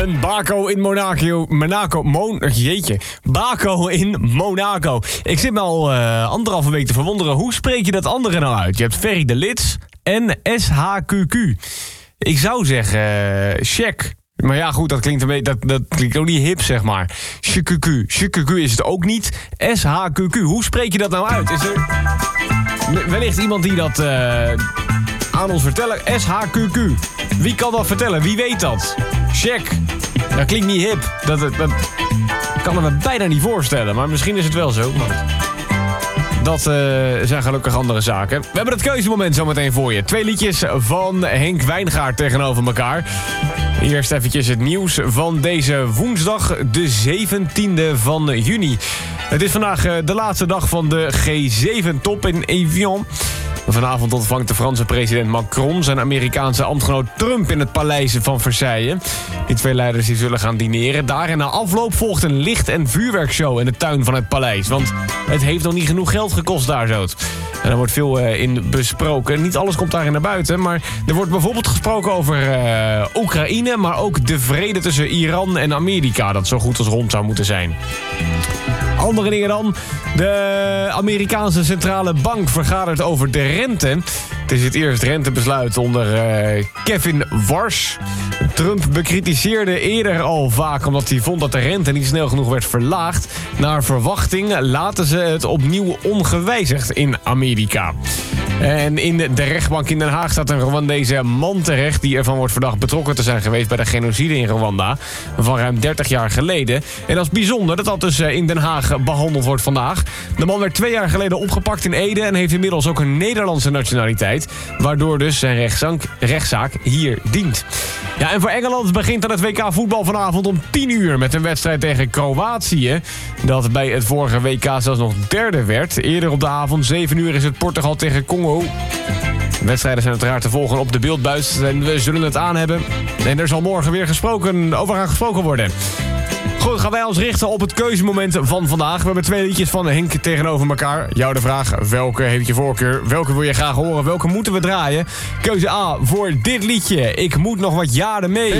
Een Baco in Baco in Monaco. Ik zit me al 1,5 week te verwonderen. Hoe spreek je dat andere nou uit? Je hebt Ferry de Lits en SHQQ. Ik zou zeggen check. Maar ja, goed, dat klinkt ook niet hip, zeg maar. SHQQ is het ook niet. SHQQ, hoe spreek je dat nou uit? Is er wellicht iemand die dat aan ons vertellen? SHQQ. Wie kan dat vertellen? Wie weet dat? Check. Dat klinkt niet hip. Dat kan ik me bijna niet voorstellen. Maar misschien is het wel zo. Maar dat zijn gelukkig andere zaken. We hebben het keuzemoment zometeen voor je. 2 liedjes van Henk Wijngaard tegenover elkaar. Eerst eventjes het nieuws van deze woensdag, de 17e van juni. Het is vandaag de laatste dag van de G7-top in Evian. Vanavond ontvangt de Franse president Macron zijn Amerikaanse ambtgenoot Trump in het paleis van Versailles. Die 2 leiders die zullen gaan dineren. Daar en na afloop volgt een licht- en vuurwerkshow in de tuin van het paleis. Want het heeft nog niet genoeg geld gekost daar zo. En er wordt veel in besproken. Niet alles komt daarin naar buiten. Maar er wordt bijvoorbeeld gesproken over Oekraïne. Maar ook de vrede tussen Iran en Amerika. Dat zo goed als rond zou moeten zijn. Andere dingen dan. De Amerikaanse centrale bank vergadert over de rente. Het is het eerste rentebesluit onder Kevin Warsh. Trump bekritiseerde eerder al vaak omdat hij vond dat de rente niet snel genoeg werd verlaagd. Naar verwachting laten ze het opnieuw ongewijzigd in Amerika. En in de rechtbank in Den Haag staat een Rwandese man terecht die ervan wordt verdacht betrokken te zijn geweest bij de genocide in Rwanda van ruim 30 jaar geleden. En dat is bijzonder dat dat dus in Den Haag behandeld wordt vandaag. De man werd 2 jaar geleden opgepakt in Ede en heeft inmiddels ook een Nederlandse nationaliteit, waardoor dus zijn rechtszaak hier dient. Ja, en voor Engeland begint dan het WK voetbal vanavond om 10 uur met een wedstrijd tegen Kroatië, dat bij het vorige WK zelfs nog 3e werd. Eerder op de avond, 7 uur, is het Portugal tegen Congo. De wedstrijden zijn uiteraard te volgen op de beeldbuis en we zullen het aan hebben. En er zal morgen weer over gaan gesproken worden. Goed, gaan wij ons richten op het keuzemoment van vandaag. We hebben 2 liedjes van Henk tegenover elkaar. Jou de vraag, welke heeft je voorkeur? Welke wil je graag horen? Welke moeten we draaien? Keuze A voor dit liedje. Ik moet nog wat jaren mee.